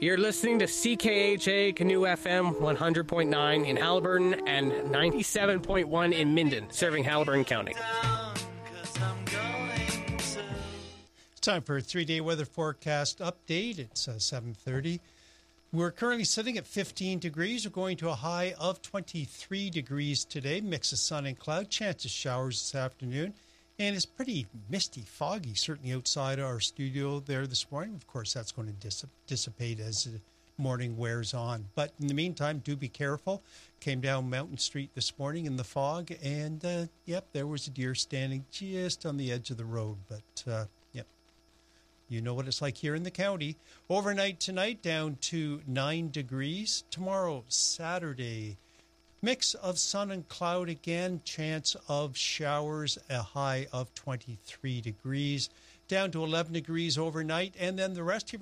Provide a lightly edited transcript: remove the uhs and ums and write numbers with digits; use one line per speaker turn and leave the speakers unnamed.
You're listening to CKHA Canoe FM 100.9 in Haliburton and 97.1 in Minden, serving Haliburton County.
It's time for a 3-day weather forecast update. It's 7:30. We're currently sitting at 15 degrees. We're going to a high of 23 degrees today. Mix of sun and cloud. Chance of showers this afternoon. And it's pretty misty, foggy, certainly outside our studio there this morning. Of course, that's going to dissipate as the morning wears on. But in the meantime, do be careful. Came down Mountain Street this morning in the fog. And, there was a deer standing just on the edge of the road. But, you know what it's like here in the county. Overnight tonight, down to 9 degrees. Tomorrow, Saturday, mix of sun and cloud again. Chance of showers, a high of 23 degrees. Down to 11 degrees overnight. And then the rest of